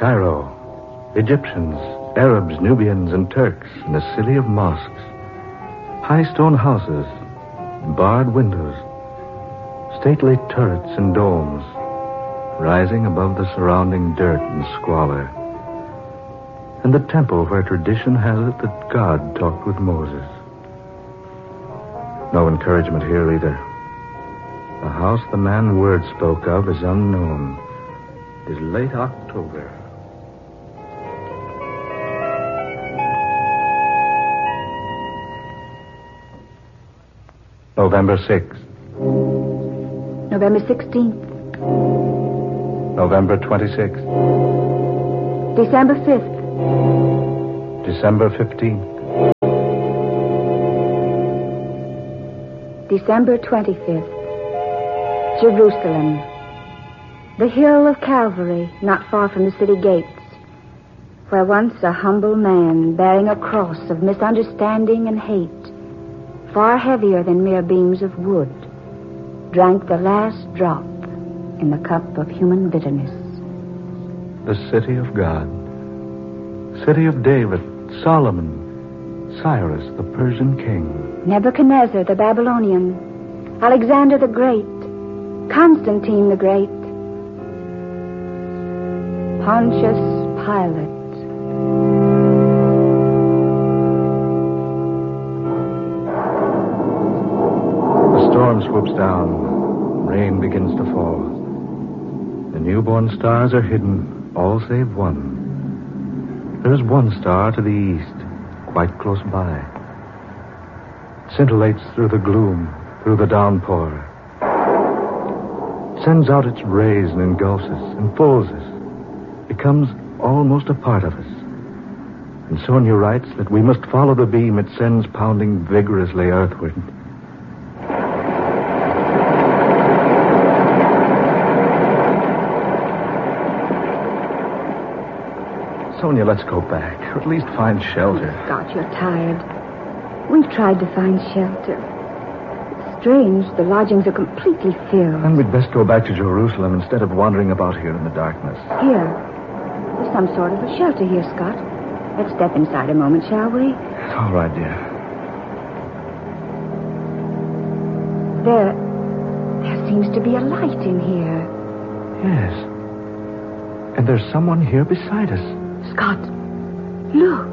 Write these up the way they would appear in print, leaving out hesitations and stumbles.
Cairo, Egyptians, Arabs, Nubians, and Turks in a city of mosques. High stone houses, barred windows, stately turrets and domes, rising above the surrounding dirt and squalor. And the temple where tradition has it that God talked with Moses. No encouragement here either. The house the man word spoke of is unknown. It is late October. November 6th. November 16th. November 26th. December 5th. December 15th. December 25th. Jerusalem. The hill of Calvary, not far from the city gates, where once a humble man bearing a cross of misunderstanding and hate, far heavier than mere beams of wood, drank the last drop in the cup of human bitterness. The city of God. City of David, Solomon, Cyrus, the Persian king. Nebuchadnezzar, the Babylonian, Alexander the Great, Constantine the Great, Pontius Pilate. The storm swoops down. Rain begins to fall. The newborn stars are hidden, all save one. There is one star to the east, quite close by. It scintillates through the gloom, through the downpour. It sends out its rays and engulfs us, enfolds us, becomes almost a part of us. And Sonia writes that we must follow the beam it sends pounding vigorously earthward. Sonia, let's go back, or at least find shelter. Oh, Scott, you're tired. We've tried to find shelter. It's strange. The lodgings are completely filled. Then we'd best go back to Jerusalem instead of wandering about here in the darkness. Here. There's some sort of a shelter here, Scott. Let's step inside a moment, shall we? All right, dear. There seems to be a light in here. Yes. And there's someone here beside us. Scott, look.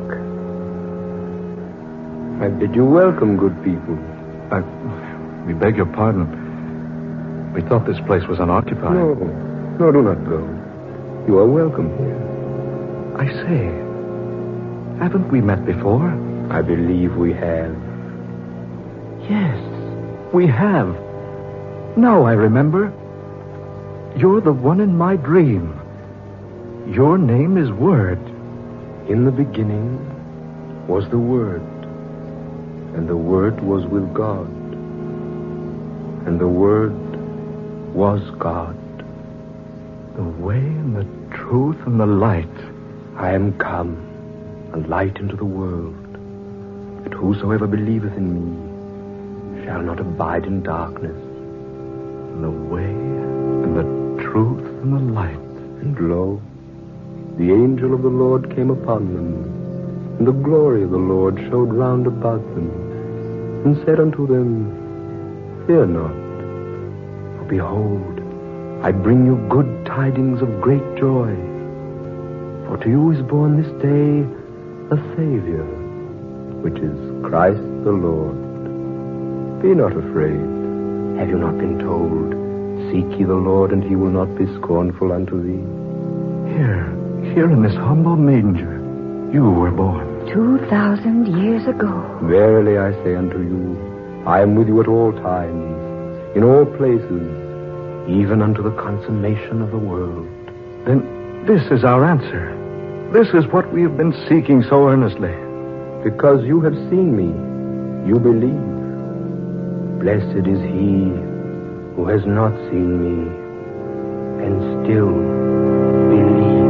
I bid you welcome, good people. We beg your pardon. We thought this place was unoccupied. No, do not go. You are welcome here. I say, haven't we met before? I believe we have. Yes, we have. Now I remember. You're the one in my dream. Your name is Word. In the beginning was the Word, and the Word was with God, and the Word was God. The way and the truth and the light. I am come, a light into the world, that whosoever believeth in me shall not abide in darkness. The way and the truth and the light. And lo, the angel of the Lord came upon them, and the glory of the Lord showed round about them, and said unto them, Fear not, for behold, I bring you good tidings of great joy. For to you is born this day a Savior, which is Christ the Lord. Be not afraid. Have you not been told, Seek ye the Lord, and he will not be scornful unto thee? Here in this humble manger, you were born. 2,000 years ago. Verily I say unto you, I am with you at all times, in all places, even unto the consummation of the world. Then this is our answer. This is what we have been seeking so earnestly. Because you have seen me, you believe. Blessed is he who has not seen me and still believes.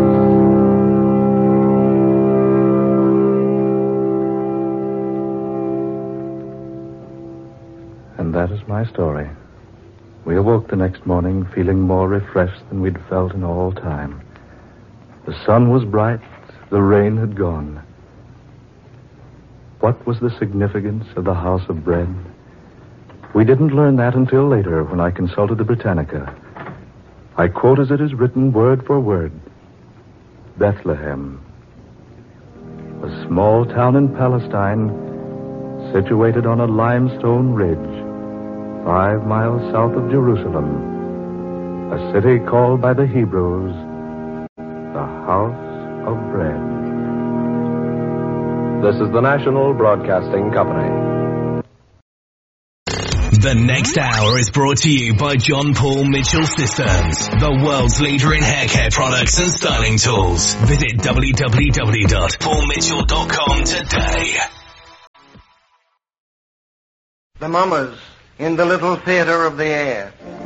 And that is my story. We awoke the next morning feeling more refreshed than we'd felt in all time. The sun was bright, the rain had gone. What was the significance of the house of bread? We didn't learn that until later when I consulted the Britannica. I quote as it is written word for word. Bethlehem, a small town in Palestine situated on a limestone ridge 5 miles south of Jerusalem, a city called by the Hebrews the House of Bread. This is the National Broadcasting Company. The next hour is brought to you by John Paul Mitchell Systems, the world's leader in hair care products and styling tools. Visit www.paulmitchell.com today. The Mummers in the Little Theatre of the Air.